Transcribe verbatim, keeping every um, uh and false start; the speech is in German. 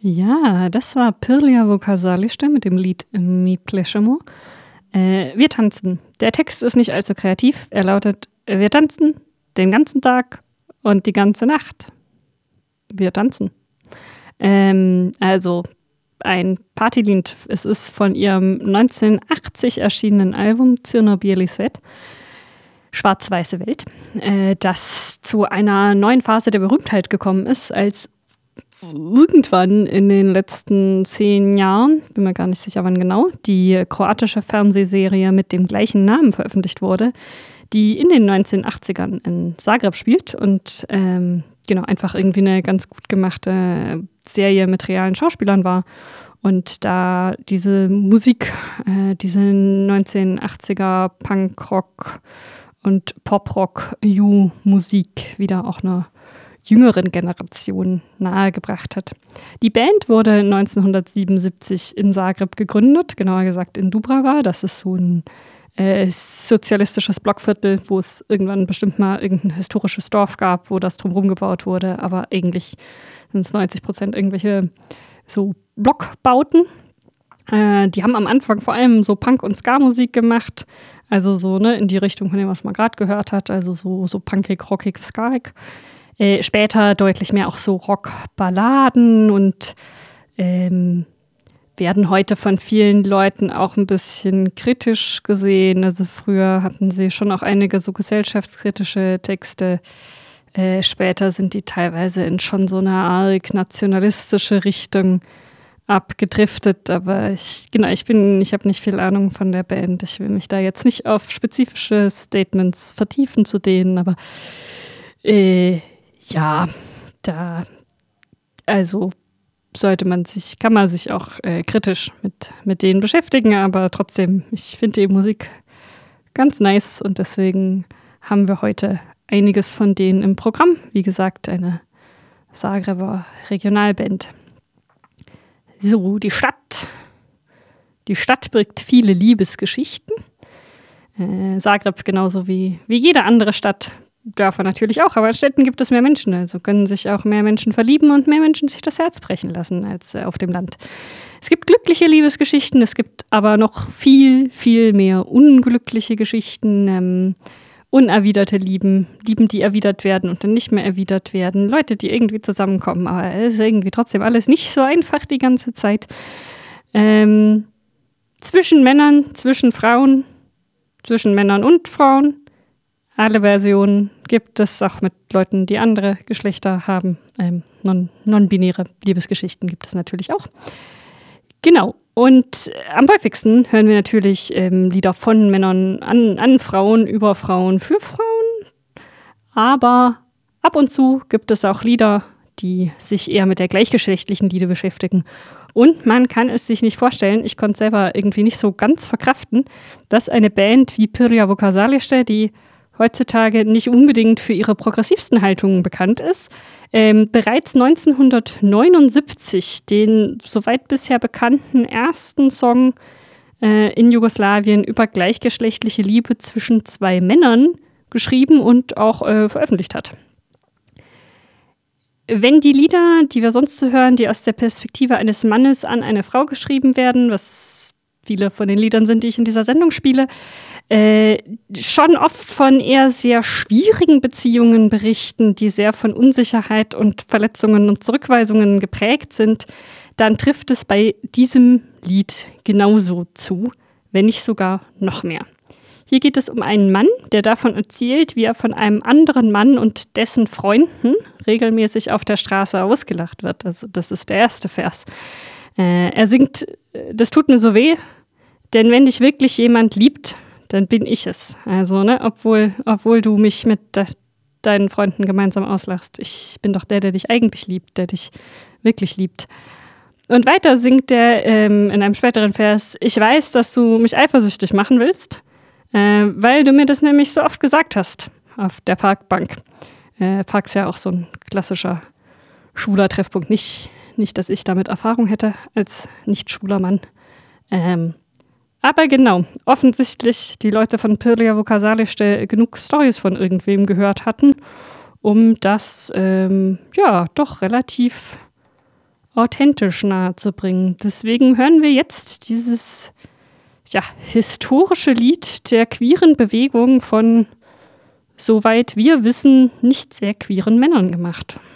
Ja, das war Pirlia Vukasalište mit dem Lied Mi plešemo. Äh, wir tanzen. Der Text ist nicht allzu kreativ. Er lautet, wir tanzen den ganzen Tag und die ganze Nacht. Wir tanzen. Ähm, also ein Partylied. Es ist von ihrem neunzehnhundertachtzig erschienenen Album Crno bieli svet, Schwarz-weiße Welt, äh, das zu einer neuen Phase der Berühmtheit gekommen ist, als irgendwann in den letzten zehn Jahren, bin mir gar nicht sicher wann genau, die kroatische Fernsehserie mit dem gleichen Namen veröffentlicht wurde, die in den neunzehnhundertachtzigern in Zagreb spielt und ähm, genau einfach irgendwie eine ganz gut gemachte Serie mit realen Schauspielern war. Und da diese Musik, äh, diese neunzehnhundertachtziger Punkrock und Poprock-U-Musik wieder auch eine jüngeren Generation nahegebracht hat. Die Band wurde neunzehnhundertsiebenundsiebzig in Zagreb gegründet, genauer gesagt in Dubrava. Das ist so ein äh, sozialistisches Blockviertel, wo es irgendwann bestimmt mal irgendein historisches Dorf gab, wo das drumherum gebaut wurde. Aber eigentlich sind es neunzig Prozent irgendwelche so Blockbauten. Äh, die haben am Anfang vor allem so Punk- und Ska-Musik gemacht. Also so ne, in die Richtung von dem, was man gerade gehört hat. Also so, so punkig, rockig, skaig. Äh, später deutlich mehr auch so Rockballaden und ähm, werden heute von vielen Leuten auch ein bisschen kritisch gesehen. Also früher hatten sie schon auch einige so gesellschaftskritische Texte. Äh, später sind die teilweise in schon so eine arg nationalistische Richtung abgedriftet. Aber ich, genau, ich bin, ich habe nicht viel Ahnung von der Band. Ich will mich da jetzt nicht auf spezifische Statements vertiefen zu denen, aber äh, ja, da, also sollte man sich, kann man sich auch äh, kritisch mit, mit denen beschäftigen, aber trotzdem, ich finde die Musik ganz nice und deswegen haben wir heute einiges von denen im Programm. Wie gesagt, eine Zagreber Regionalband. So, die Stadt. Die Stadt birgt viele Liebesgeschichten. Äh, Zagreb genauso wie, wie jede andere Stadt. Dörfer natürlich auch, aber in Städten gibt es mehr Menschen, also können sich auch mehr Menschen verlieben und mehr Menschen sich das Herz brechen lassen als auf dem Land. Es gibt glückliche Liebesgeschichten, es gibt aber noch viel, viel mehr unglückliche Geschichten, ähm, unerwiderte Lieben, Lieben, die erwidert werden und dann nicht mehr erwidert werden, Leute, die irgendwie zusammenkommen, aber es ist irgendwie trotzdem alles nicht so einfach die ganze Zeit. Ähm, zwischen Männern, zwischen Frauen, zwischen Männern und Frauen. Alle Versionen gibt es auch mit Leuten, die andere Geschlechter haben. Ähm, non, non-binäre Liebesgeschichten gibt es natürlich auch. Genau. Und am häufigsten hören wir natürlich ähm, Lieder von Männern an, an Frauen, über Frauen, für Frauen. Aber ab und zu gibt es auch Lieder, die sich eher mit der gleichgeschlechtlichen Liebe beschäftigen. Und man kann es sich nicht vorstellen, ich konnte es selber irgendwie nicht so ganz verkraften, dass eine Band wie Pirlia Vukasalište, die heutzutage nicht unbedingt für ihre progressivsten Haltungen bekannt ist, ähm, bereits neunzehnhundertneunundsiebzig den soweit bisher bekannten ersten Song äh, in Jugoslawien über gleichgeschlechtliche Liebe zwischen zwei Männern geschrieben und auch äh, veröffentlicht hat. Wenn die Lieder, die wir sonst so hören, die aus der Perspektive eines Mannes an eine Frau geschrieben werden, was viele von den Liedern sind, die ich in dieser Sendung spiele, Äh, schon oft von eher sehr schwierigen Beziehungen berichten, die sehr von Unsicherheit und Verletzungen und Zurückweisungen geprägt sind, dann trifft es bei diesem Lied genauso zu, wenn nicht sogar noch mehr. Hier geht es um einen Mann, der davon erzählt, wie er von einem anderen Mann und dessen Freunden regelmäßig auf der Straße ausgelacht wird. Also das ist der erste Vers. Äh, er singt, das tut mir so weh, denn wenn dich wirklich jemand liebt, dann bin ich es. Also, ne, obwohl, obwohl du mich mit de- deinen Freunden gemeinsam auslachst. Ich bin doch der, der dich eigentlich liebt, der dich wirklich liebt. Und weiter singt er ähm, in einem späteren Vers, ich weiß, dass du mich eifersüchtig machen willst, äh, weil du mir das nämlich so oft gesagt hast auf der Parkbank. Äh, Park ist ja auch so ein klassischer schwuler Treffpunkt. Nicht, nicht, dass ich damit Erfahrung hätte als nicht schwuler Mann. Ähm, Aber genau, offensichtlich die Leute von Pirlia Vukasalište genug Storys von irgendwem gehört hatten, um das ähm, ja doch relativ authentisch nahezubringen. Deswegen hören wir jetzt dieses ja, historische Lied der queeren Bewegung von, soweit wir wissen, nicht sehr queeren Männern gemacht.